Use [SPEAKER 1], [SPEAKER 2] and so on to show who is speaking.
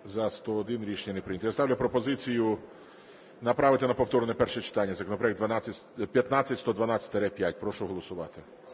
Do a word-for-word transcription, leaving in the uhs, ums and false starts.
[SPEAKER 1] За – сто один. Рішення не прийнято. Я ставлю пропозицію направити на повторне перше читання законопроект п'ятнадцять сто дванадцять п'ять. Прошу голосувати.